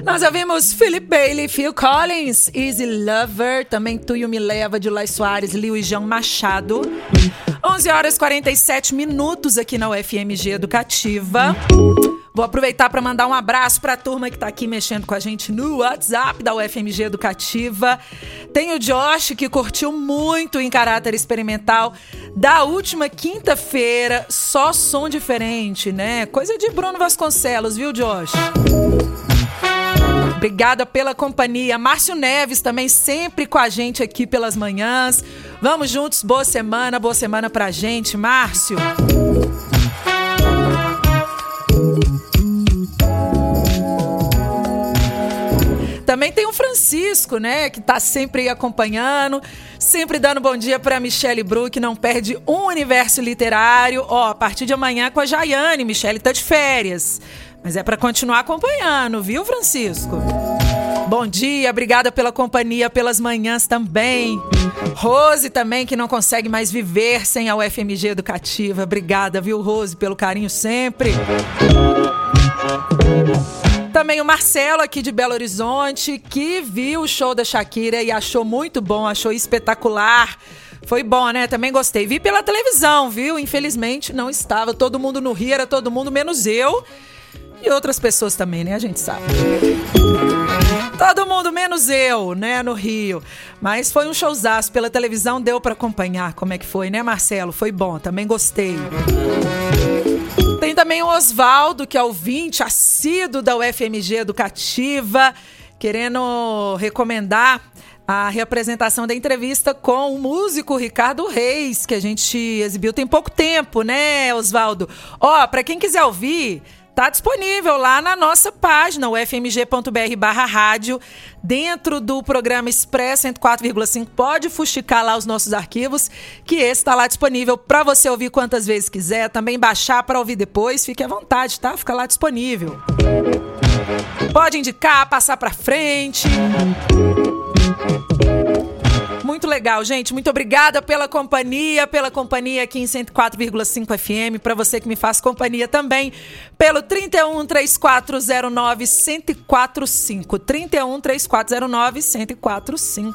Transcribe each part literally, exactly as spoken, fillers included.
Nós ouvimos Philip Bailey, Phil Collins, Easy Lover, também Tu e Me Leva, de Lai Soares, Liu e João Machado. onze horas e quarenta e sete minutos aqui na U F M G Educativa. Vou aproveitar para mandar um abraço para a turma que está aqui mexendo com a gente no WhatsApp da U F M G Educativa. Tem o Josh, que curtiu muito em caráter experimental da última quinta-feira. Só som diferente, né? Coisa de Bruno Vasconcelos, viu, Josh? Obrigada pela companhia. Márcio Neves também sempre com a gente aqui pelas manhãs. Vamos juntos, boa semana, boa semana pra gente, Márcio. Também tem o Francisco, né, que tá sempre aí acompanhando, sempre dando bom dia pra Michele Bru, que não perde um universo literário. Ó, a partir de amanhã com a Jaiane, Michele tá de férias. Mas é para continuar acompanhando, viu, Francisco? Bom dia, obrigada pela companhia, pelas manhãs também. Rose também, que não consegue mais viver sem a U F M G Educativa. Obrigada, viu, Rose, pelo carinho sempre. Também o Marcelo, aqui de Belo Horizonte, que viu o show da Shakira e achou muito bom, achou espetacular. Foi bom, né? Também gostei. Vi pela televisão, viu? Infelizmente não estava todo mundo no Rio, era todo mundo menos eu. E outras pessoas também, né? A gente sabe. Todo mundo menos eu, né? No Rio. Mas foi um showzaço. Pela televisão deu pra acompanhar como é que foi, né, Marcelo? Foi bom, também gostei. Tem também o Osvaldo, que é ouvinte assíduo da U F M G Educativa, querendo recomendar a reapresentação da entrevista com o músico Ricardo Reis, que a gente exibiu tem pouco tempo, né, Osvaldo? Ó, pra quem quiser ouvir, tá disponível lá na nossa página, u f m g ponto b r barra rádio, dentro do programa Expresso cento e quatro vírgula cinco. Pode fuxicar lá os nossos arquivos, que esse tá lá disponível para você ouvir quantas vezes quiser, também baixar para ouvir depois, fique à vontade, tá? Fica lá disponível. Pode indicar, passar para frente. Muito legal, gente. Muito obrigada pela companhia, pela companhia aqui em cento e quatro vírgula cinco F M. Para você que me faz companhia também pelo trinta e um, trinta e quatro zero nove, cento e quatro cinco. trinta e um, trinta e quatro zero nove, cento e quatro cinco.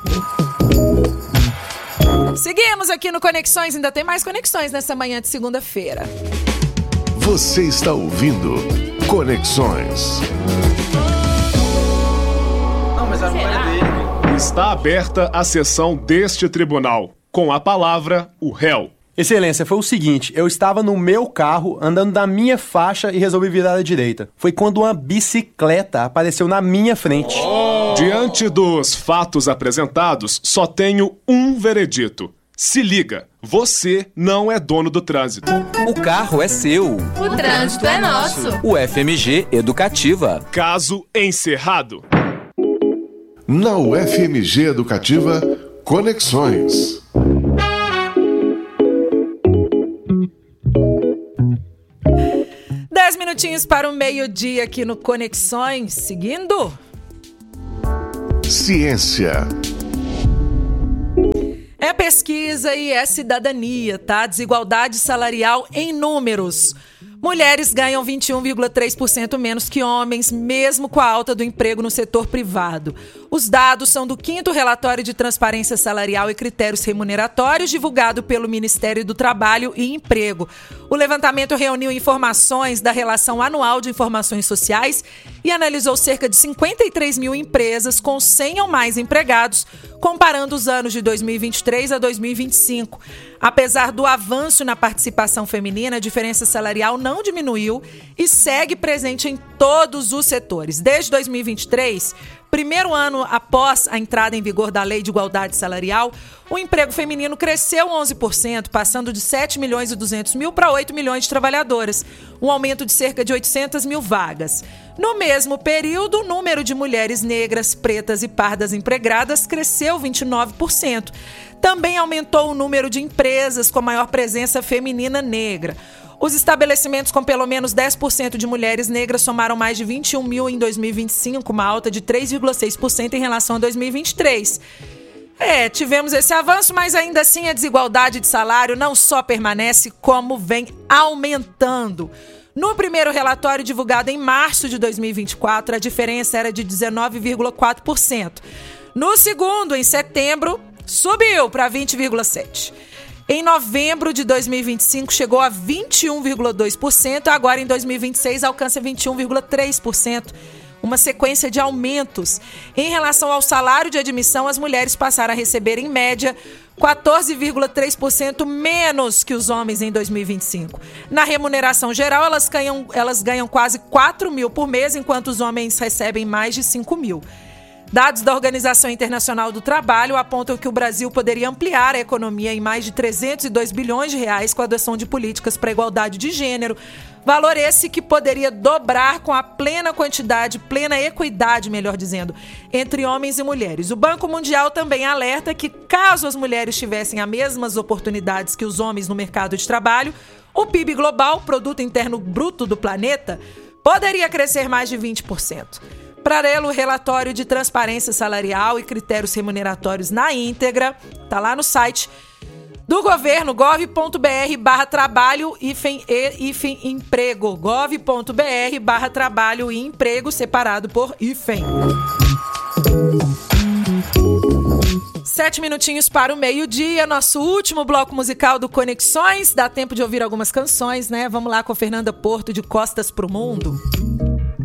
Seguimos aqui no Conexões. Ainda tem mais conexões nessa manhã de segunda-feira. Você está ouvindo Conexões. Não, mas a mulher é dele. Está aberta a sessão deste tribunal. Com a palavra, o réu. Excelência, foi o seguinte, eu estava no meu carro, andando na minha faixa e resolvi virar à direita. Foi quando uma bicicleta apareceu na minha frente. Oh. Diante dos fatos apresentados, só tenho um veredito. Se liga, você não é dono do trânsito. O carro é seu. O trânsito é nosso. O F M G Educativa. Caso encerrado. Na U F M G Educativa, Conexões. Dez minutinhos para o meio-dia aqui no Conexões. Seguindo. Ciência. É pesquisa e é cidadania, tá? Desigualdade salarial em números. Mulheres ganham vinte e um vírgula três por cento menos que homens, mesmo com a alta do emprego no setor privado. Os dados são do quinto relatório de transparência salarial e critérios remuneratórios divulgado pelo Ministério do Trabalho e Emprego. O levantamento reuniu informações da Relação Anual de Informações Sociais e analisou cerca de cinquenta e três mil empresas com cem ou mais empregados, comparando os anos de dois mil e vinte e três a dois mil e vinte e cinco. Apesar do avanço na participação feminina, a diferença salarial não diminuiu e segue presente em todos os setores. Desde dois mil e vinte e três, primeiro ano após a entrada em vigor da Lei de Igualdade Salarial, o emprego feminino cresceu onze por cento, passando de sete milhões e duzentos mil para oito milhões de trabalhadoras, um aumento de cerca de oitocentas mil vagas. No mesmo período, o número de mulheres negras, pretas e pardas empregadas cresceu vinte e nove por cento. Também aumentou o número de empresas com maior presença feminina negra. Os estabelecimentos com pelo menos dez por cento de mulheres negras somaram mais de vinte e um mil em dois mil e vinte e cinco, uma alta de três vírgula seis por cento em relação a dois mil e vinte e três. É, tivemos esse avanço, mas ainda assim a desigualdade de salário não só permanece, como vem aumentando. No primeiro relatório divulgado em março de dois mil e vinte e quatro, a diferença era de dezenove vírgula quatro por cento. No segundo, em setembro, subiu para vinte vírgula sete por cento. Em novembro de dois mil e vinte e cinco, chegou a vinte e um vírgula dois por cento. Agora, em dois mil e vinte e seis, alcança vinte e um vírgula três por cento. Uma sequência de aumentos. Em relação ao salário de admissão, as mulheres passaram a receber, em média, quatorze vírgula três por cento menos que os homens em dois mil e vinte e cinco. Na remuneração geral, elas ganham, elas ganham quase quatro mil por mês, enquanto os homens recebem mais de cinco mil. Dados da Organização Internacional do Trabalho apontam que o Brasil poderia ampliar a economia em mais de trezentos e dois bilhões de reais com a adoção de políticas para a igualdade de gênero, valor esse que poderia dobrar com a plena quantidade, plena equidade, melhor dizendo, entre homens e mulheres. O Banco Mundial também alerta que, caso as mulheres tivessem as mesmas oportunidades que os homens no mercado de trabalho, o P I B global, Produto Interno Bruto do planeta, poderia crescer mais de vinte por cento. Paralelo, o relatório de transparência salarial e critérios remuneratórios na íntegra, tá lá no site do governo, gov.br barra trabalho hífen e hífen emprego, gov.br barra trabalho e emprego, separado por hífen. Sete minutinhos para o meio-dia, nosso último bloco musical do Conexões. Dá tempo de ouvir algumas canções, né? Vamos lá com a Fernanda Porto, de Costas pro Mundo.